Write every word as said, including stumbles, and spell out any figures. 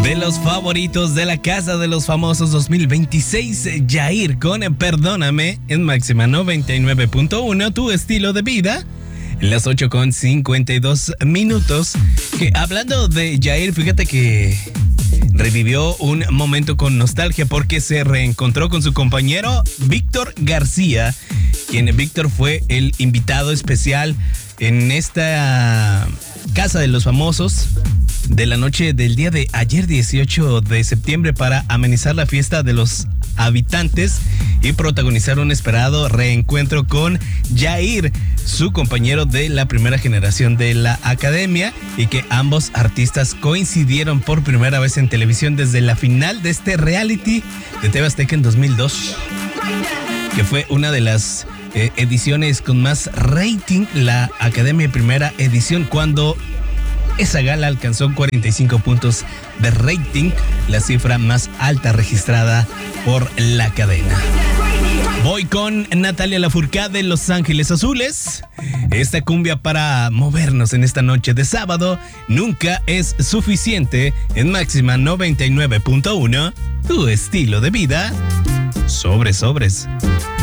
De los favoritos de la Casa de los Famosos dos mil veintiséis, Yair con Perdóname en Máxima noventa y nueve punto uno, tu estilo de vida. En las ocho con cincuenta y dos minutos. Que hablando de Yair, fíjate que revivió un momento con nostalgia porque se reencontró con su compañero Víctor García, quien Víctor fue el invitado especial en esta Casa de los Famosos de la noche del día de ayer, dieciocho de septiembre, para amenizar la fiesta de los habitantes y protagonizar un esperado reencuentro con Yair, su compañero de la primera generación de la academia, y que ambos artistas coincidieron por primera vez en televisión desde la final de este reality de T V Azteca en dos mil dos, que fue una de las eh, ediciones con más rating, la Academia Primera Edición, cuando esa gala alcanzó cuarenta y cinco puntos de rating, la cifra más alta registrada por la cadena. Voy con Natalia Lafourcade, Los Ángeles Azules. Esta cumbia para movernos en esta noche de sábado nunca es suficiente en Máxima noventa y nueve punto uno, tu estilo de vida. Sobres, sobres.